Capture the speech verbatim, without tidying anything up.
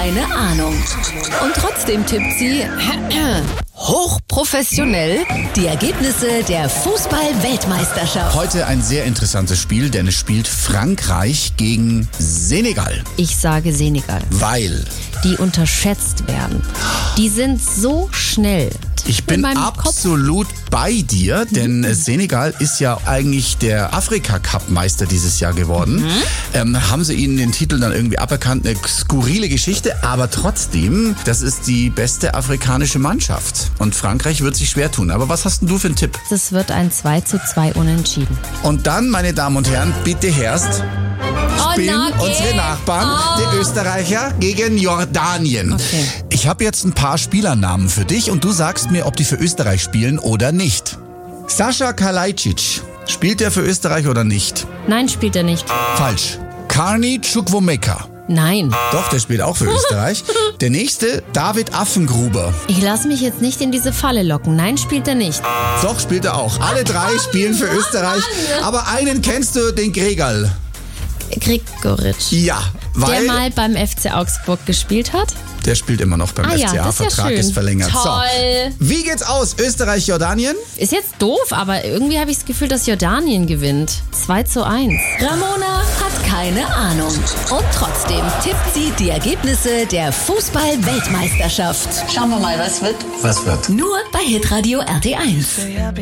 keine Ahnung. Und trotzdem tippt sie hochprofessionell die Ergebnisse der Fußball-Weltmeisterschaft. Heute ein sehr interessantes Spiel, denn es spielt Frankreich gegen Senegal. Ich sage Senegal. Weil Die unterschätzt werden. Die sind so schnell. ich bin absolut bei dir, denn mhm. Senegal ist ja eigentlich der Afrika-Cup-Meister dieses Jahr geworden. Mhm. Ähm, haben sie ihnen den Titel dann irgendwie aberkannt? Eine skurrile Geschichte, aber trotzdem, das ist die beste afrikanische Mannschaft. Und Frankreich wird sich schwer tun. Aber was hast denn du für einen Tipp? Das wird ein zwei zu zwei Unentschieden. Und dann, meine Damen und Herren, bitte herrst, spielen Oh, na, unsere okay. Nachbarn, Oh. die Österreicher, gegen Jordanien. Okay. Ich habe jetzt ein paar Spielernamen für dich und du sagst mir, ob die für Österreich spielen oder nicht. Sascha Kalajdzic, spielt der für Österreich oder nicht? Nein, spielt er nicht. Falsch. Karni Chukwuemeka. Nein. Doch, der spielt auch für Österreich. Der nächste, David Affengruber. Ich lasse mich jetzt nicht in diese Falle locken. Nein, spielt er nicht. Doch, spielt er auch. Alle drei spielen für Österreich. Aber einen kennst du, den Gregal. Gregoritsch. Ja, weil Der mal beim F C Augsburg gespielt hat? der spielt immer noch beim Ah F ja, C A. das ist ja Vertrag schön. ist verlängert. Toll. So, wie geht's aus? Österreich, Jordanien? Ist jetzt doof, aber irgendwie habe ich das Gefühl, dass Jordanien gewinnt. zwei zu eins. Ramona hat keine Ahnung. Und trotzdem tippt sie die Ergebnisse der Fußball-Weltmeisterschaft. Schauen wir mal, was wird. Was wird? Nur bei Hitradio R T eins.